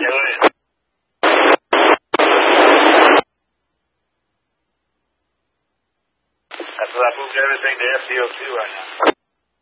That's what I moved everything to SCO2 right now.